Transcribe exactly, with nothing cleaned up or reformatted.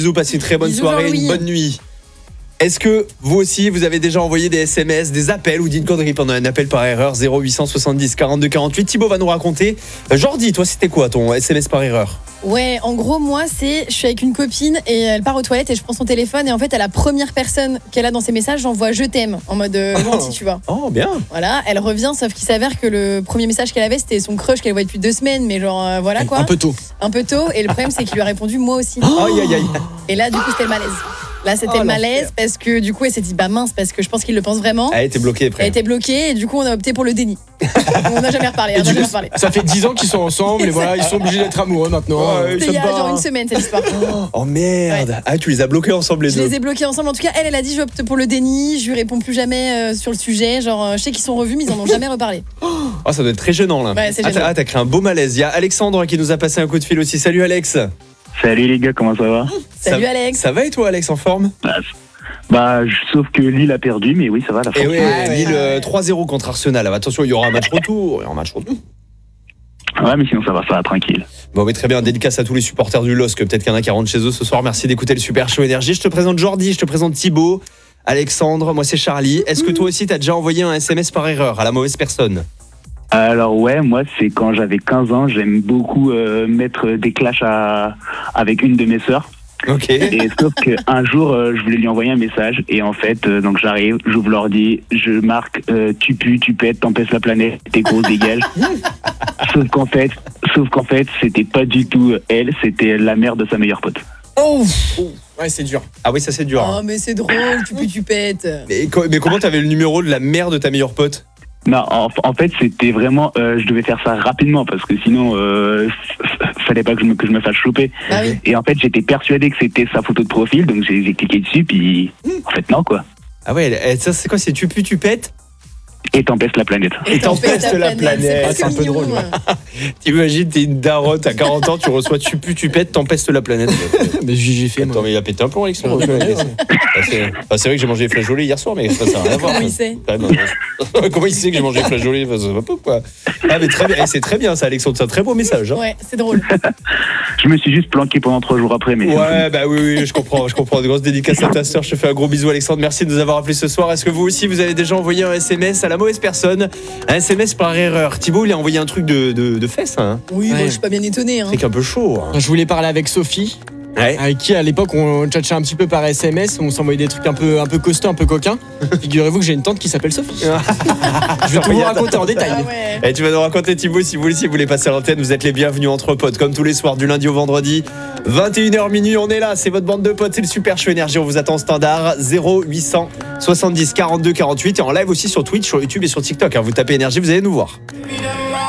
bisous, passez une très bonne Bisous, soirée, Jean-Louis. une bonne nuit. Est-ce que vous aussi, vous avez déjà envoyé des S M S, des appels ou dit une connerie pendant un appel par erreur? Zéro huit cent soixante-dix quarante-deux quarante-huit. Thibaut va nous raconter. Euh, Jordi, toi, c'était quoi ton S M S par erreur? Ouais, en gros, moi, c'est je suis avec une copine et elle part aux toilettes et je prends son téléphone et en fait, à la première personne qu'elle a dans ses messages, j'envoie je t'aime en mode euh, gentil, tu vois. Oh, bien. Voilà, elle revient, sauf qu'il s'avère que le premier message qu'elle avait, c'était son crush qu'elle voyait depuis deux semaines, mais genre euh, voilà quoi. Un peu tôt. Un peu tôt. Et le problème, c'est qu'il lui a répondu moi aussi. Aïe, aïe, aïe. Et là, du coup, c'était le malaise. Là, c'était Oh, le malaise l'enfer. parce que du coup, elle s'est dit bah mince, parce que je pense qu'il le pense vraiment. Elle était bloquée Elle après. était bloquée et du coup, on a opté pour le déni. On n'a jamais reparlé. Et On n'a du jamais coup, reparlé. ça fait dix ans qu'ils sont ensemble et voilà, ils sont obligés d'être amoureux maintenant. Ouais, C'était il y a genre une semaine, cette histoire. Oh merde. Ouais. Ah, tu les as bloqués ensemble les Je deux. les ai bloqués ensemble. En tout cas, elle, elle a dit je opte pour le déni. Je lui réponds plus jamais euh, sur le sujet. Genre, euh, je sais qu'ils sont revus, mais ils en ont jamais reparlé. Oh, ça doit être très gênant là. Ouais, c'est ah, gênant. t'as, ah, t'as créé un beau malaise. Il y a Alexandre qui nous a passé un coup de fil aussi. Salut Alex. Salut les gars, comment ça va? Salut Ça- Alex. Ça va et toi Alex, en forme? Bah, je- sauf que Lille a perdu, mais oui, ça va, la Et force. oui, Ah, ouais. Lille euh, trois zéro contre Arsenal. Attention, il y aura un match retour. Il y aura un match retour. Ouais, mais sinon ça va, ça va, tranquille. Bon, mais très bien, dédicace à tous les supporters du L O S, que peut-être qu'il y en a qui rentrent chez eux ce soir. Merci d'écouter le Super Show Énergie. Je te présente Jordi, je te présente Thibaut, Alexandre, moi c'est Charlie. Est-ce que toi aussi t'as déjà envoyé un S M S par erreur à la mauvaise personne? Alors ouais, moi c'est quand j'avais quinze ans, j'aime beaucoup euh, mettre des clashs à... avec une de mes sœurs. Ok. Et sauf qu'un jour, euh, je voulais lui envoyer un message et en fait, euh, donc j'arrive, j'ouvre l'ordi, je marque euh, tu pues, tu pètes, t'empêches la planète, t'es gros, dégage. Sauf qu'en fait, sauf qu'en fait, c'était pas du tout elle, c'était la mère de sa meilleure pote. Oh, ouais, c'est dur. Ah oui, ça c'est dur. Oh, mais c'est drôle, tu peux, tu pètes. Mais, co- mais comment t'avais le numéro de la mère de ta meilleure pote? Non, en, en fait, c'était vraiment, euh, je devais faire ça rapidement parce que sinon, euh, fallait pas que je me, que je me fasse choper. Bah oui. Et en fait, j'étais persuadé que c'était sa photo de profil, donc j'ai, j'ai cliqué dessus, puis en fait non quoi. Ah ouais, elle- elle- ça c'est quoi? C'est tu pues, tu pètes? Et t'empêches la planète. Et t'empêches t'empêches la planète. C'est, Ah, c'est un presque peu mignon, drôle, ouais. ouais. T'imagines, t'es une daronne, t'as quarante ans, tu reçois tu pues, tu pètes, t'empestes la planète. Mais j'ai j'ai fait. Attends, Moi. mais il a pété un plomb, Alexandre. Ouais, ouais, ouais. Ah, c'est, ah, c'est vrai que j'ai mangé des flageolets hier soir, mais ça n'a rien à voir. Comment il sait Ah, non, non. Comment il sait que j'ai mangé des flageolets? Enfin, ça va pas, quoi. Ah, mais très bien. Et c'est très bien, ça, Alexandre. C'est un très beau message. Hein. Ouais, c'est drôle. Je me suis juste planqué pendant trois jours après, mais Ouais, bah oui, oui, je comprends, je comprends. De grosses dédicaces à ta sœur. Je te fais un gros bisou, Alexandre. Merci de nous avoir appelés ce soir. Est-ce que vous aussi, vous avez déjà envoyé un S M S à la mauvaise personne? Un S M S par erreur. Thibaut, il a envoyé un truc de, de, de fesses, hein. Oui, Ouais. moi, je suis pas bien étonnée. Un Hein. truc un peu chaud. Hein. Je voulais parler avec Sophie, Ouais. avec qui à l'époque on tchatchait un petit peu par S M S, on s'envoyait des trucs un peu, un peu costauds, un peu coquins. Figurez-vous que j'ai une tante qui s'appelle Sophie. Je vais tout vous raconter en détail. Ah ouais. Et tu vas nous raconter, Thibaut, si vous aussi vous voulez passer à l'antenne, vous êtes les bienvenus entre potes, comme tous les soirs, du lundi au vendredi, vingt et une heures minuit, on est là, c'est votre bande de potes, c'est le Super Show Énergie, on vous attend au standard, zéro huit cent soixante-dix quarante-deux quarante-huit, et en live aussi sur Twitch, sur YouTube et sur TikTok, hein. Vous tapez Énergie, vous allez nous voir.